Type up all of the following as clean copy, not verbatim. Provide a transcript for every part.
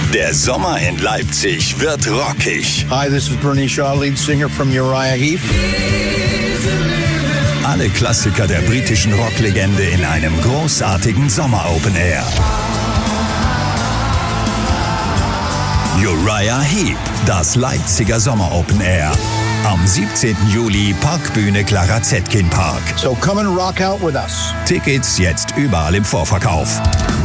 Der Sommer in Leipzig wird rockig. Hi, this is Bernie Shaw, lead singer from Uriah Heep. Alle Klassiker der britischen Rocklegende in einem großartigen Sommer-Open Air. Uriah Heep, das Leipziger Sommer-Open Air. Am 17. Juli Parkbühne Clara Zetkin Park. So come and rock out with us. Tickets jetzt überall im Vorverkauf.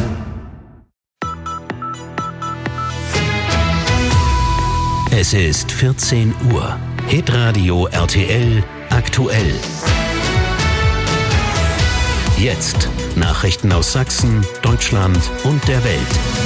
Es ist 14 Uhr. Hitradio RTL aktuell. Jetzt Nachrichten aus Sachsen, Deutschland und der Welt.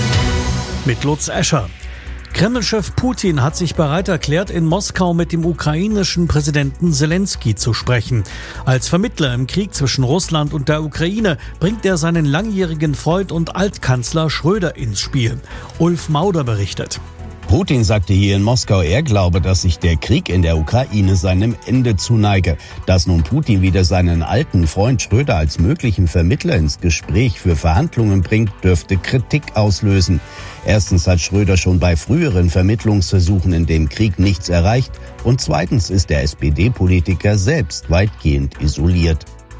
Mit Lutz Escher. Kreml-Chef Putin hat sich bereit erklärt, in Moskau mit dem ukrainischen Präsidenten Selenskyj zu sprechen. Als Vermittler im Krieg zwischen Russland und der Ukraine bringt er seinen langjährigen Freund und Altkanzler Schröder ins Spiel. Ulf Mauder berichtet. Putin sagte hier in Moskau, er glaube, dass sich der Krieg in der Ukraine seinem Ende zuneige. Dass nun Putin wieder seinen alten Freund Schröder als möglichen Vermittler ins Gespräch für Verhandlungen bringt, dürfte Kritik auslösen. Erstens hat Schröder schon bei früheren Vermittlungsversuchen in dem Krieg nichts erreicht. Und zweitens ist der SPD-Politiker selbst weitgehend isoliert.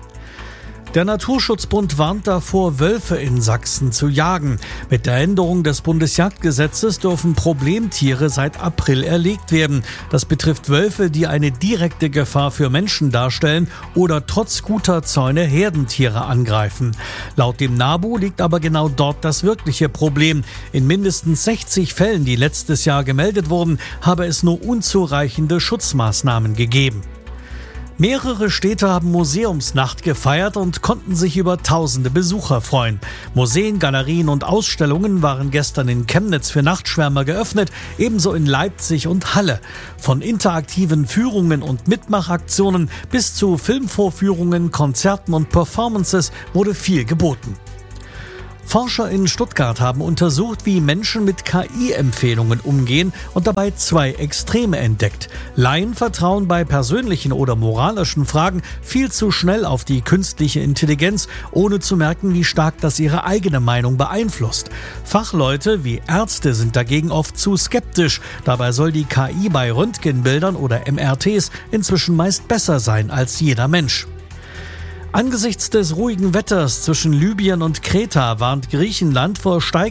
Der Naturschutzbund warnt davor, Wölfe in Sachsen zu jagen. Mit der Änderung des Bundesjagdgesetzes dürfen Problemtiere seit April erlegt werden. Das betrifft Wölfe, die eine direkte Gefahr für Menschen darstellen oder trotz guter Zäune Herdentiere angreifen. Laut dem NABU liegt aber genau dort das wirkliche Problem. In mindestens 60 Fällen, die letztes Jahr gemeldet wurden, habe es nur unzureichende Schutzmaßnahmen gegeben. Mehrere Städte haben Museumsnacht gefeiert und konnten sich über tausende Besucher freuen. Museen, Galerien und Ausstellungen waren gestern in Chemnitz für Nachtschwärmer geöffnet, ebenso in Leipzig und Halle. Von interaktiven Führungen und Mitmachaktionen bis zu Filmvorführungen, Konzerten und Performances wurde viel geboten. Forscher in Stuttgart haben untersucht, wie Menschen mit KI-Empfehlungen umgehen und dabei zwei Extreme entdeckt. Laien vertrauen bei persönlichen oder moralischen Fragen viel zu schnell auf die künstliche Intelligenz, ohne zu merken, wie stark das ihre eigene Meinung beeinflusst. Fachleute wie Ärzte sind dagegen oft zu skeptisch. Dabei soll die KI bei Röntgenbildern oder MRTs inzwischen meist besser sein als jeder Mensch. Angesichts des ruhigen Wetters zwischen Libyen und Kreta warnt Griechenland vor steigenden